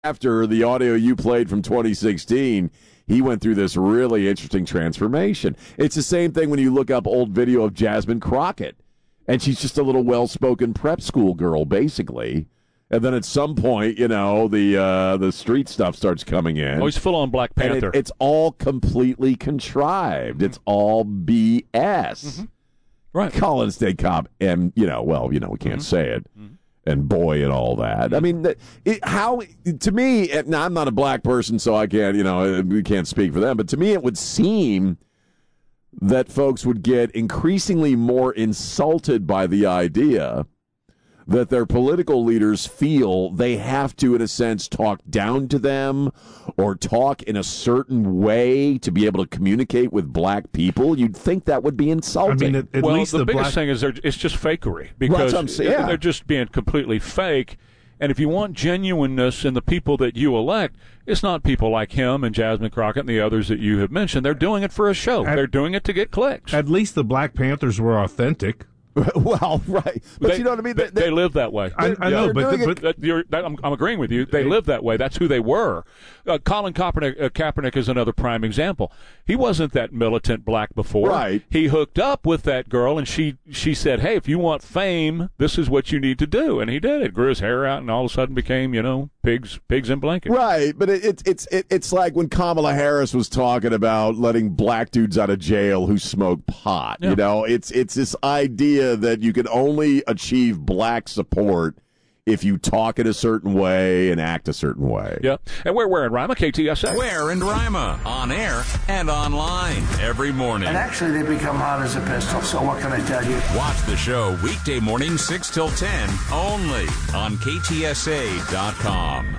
After the audio you played from 2016, he went through this really interesting transformation. It's the same thing when you look up old video of Jasmine Crockett, and she's just a little well-spoken prep school girl, basically. And then at some point, you know, the street stuff starts coming in. Oh, he's full on Black Panther. And it's all completely contrived. Mm-hmm. It's all BS. Mm-hmm. Right. Colin State Cop, and, we can't say it. Mm-hmm. And boy and all that. I mean, to me, now I'm not a black person, so I can't, we can't speak for them, but to me it would seem that folks would get increasingly more insulted by the idea that their political leaders feel they have to, in a sense, talk down to them or talk in a certain way to be able to communicate with black people. You'd think that would be insulting. I mean, at least the biggest thing is it's just fakery, because they're just being completely fake. And if you want genuineness in the people that you elect, it's not people like him and Jasmine Crockett and the others that you have mentioned. They're doing it for a show. They're doing it to get clicks. At least the Black Panthers were authentic. Well, right, but you know what I mean. They live that way. I know, but I'm agreeing with you. They live that way. That's who they were. Colin Kaepernick is another prime example. He wasn't that militant black before. Right. He hooked up with that girl, and she said, "Hey, if you want fame, this is what you need to do." And he did it. Grew his hair out, and all of a sudden became, pigs in blankets. Right, but it's like when Kamala Harris was talking about letting black dudes out of jail who smoke pot. Yeah. It's this idea that you can only achieve black support if you talk in a certain way and act a certain way. Yeah, and we're in Rima, KTSA. Where in Rima, on air and online every morning. And actually, they become hot as a pistol, so what can I tell you? Watch the show weekday mornings 6 till 10, only on KTSA.com.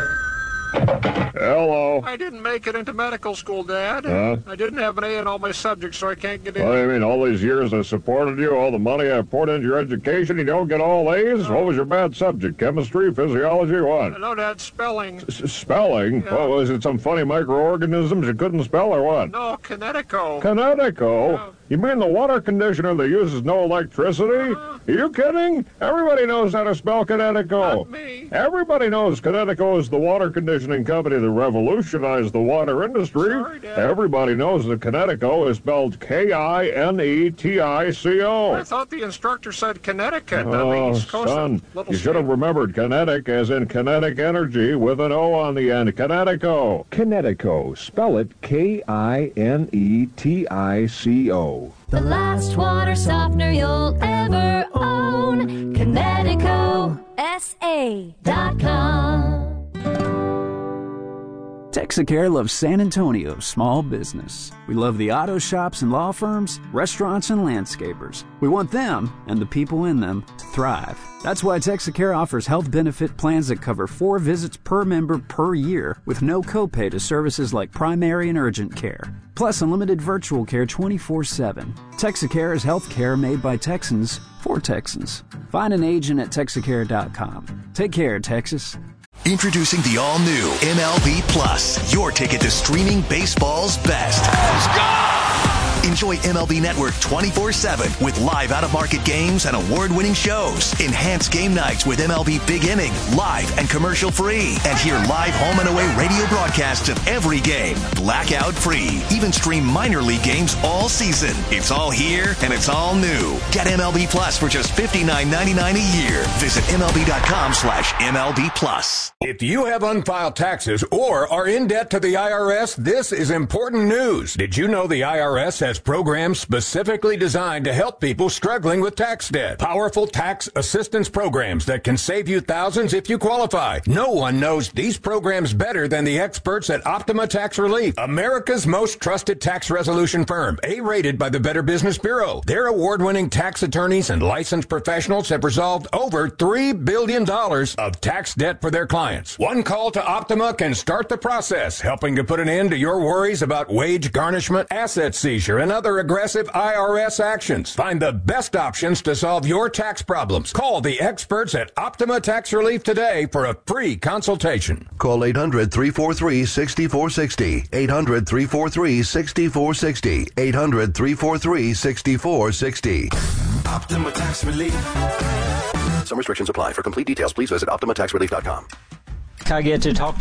Hello. I didn't make it into medical school, Dad. I didn't have an A in all my subjects, so I can't get in. What do you mean, all these years I supported you, all the money I poured into your education, you don't get all A's? What was your bad subject? Chemistry, physiology, what? No, Dad, spelling. Spelling? Yeah. What, was it some funny microorganisms you couldn't spell, or what? No, Kinetico. Kinetico? Yeah. You mean the water conditioner that uses no electricity? Are you kidding? Everybody knows how to spell Kinetico. Not me. Everybody knows Kinetico is the water conditioning company that revolutionized the water industry. Sorry, Dad. Everybody knows that Kinetico is spelled Kinetico. I thought the instructor said Connecticut. Oh, son, you should have remembered kinetic as in kinetic energy with an O on the end. Kinetico. Kinetico. Spell it Kinetico. The last water softener you'll ever own. KineticoSA.com. Texacare loves San Antonio small business. We love the auto shops and law firms, restaurants and landscapers. We want them, and the people in them, to thrive. That's why Texacare offers health benefit plans that cover 4 visits per member per year with no copay to services like primary and urgent care. Plus unlimited virtual care 24/7. Texacare is health care made by Texans for Texans. Find an agent at Texacare.com. Take care, Texas. Introducing the all-new MLB Plus, your ticket to streaming baseball's best. Let's go! Enjoy MLB Network 24/7 with live out-of-market games and award-winning shows. Enhance game nights with MLB Big Inning, live and commercial-free. And hear live home and away radio broadcasts of every game, blackout-free. Even stream minor league games all season. It's all here, and it's all new. Get MLB Plus for just $59.99 a year. Visit MLB.com/MLB Plus. If you have unfiled taxes or are in debt to the IRS, this is important news. Did you know the IRS has programs specifically designed to help people struggling with tax debt? Powerful tax assistance programs that can save you thousands if you qualify. No one knows these programs better than the experts at Optima Tax Relief, America's most trusted tax resolution firm, A-rated by the Better Business Bureau. Their award-winning tax attorneys and licensed professionals have resolved over $3 billion of tax debt for their clients. One call to Optima can start the process, helping to put an end to your worries about wage garnishment, asset seizure, and other aggressive IRS actions. Find the best options to solve your tax problems. Call the experts at Optima Tax Relief today for a free consultation. Call 800-343-6460. 800-343-6460. 800-343-6460. Optima Tax Relief. Some restrictions apply. For complete details, please visit OptimaTaxRelief.com. I get to talk